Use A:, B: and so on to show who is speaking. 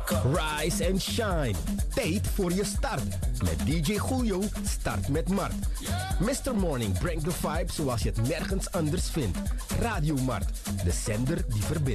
A: Rise and shine. Tijd voor je start. Met DJ Julio start met Mart. Mr. Morning brengt de vibe zoals je het nergens anders vindt. Radio Mart, de zender die verbindt.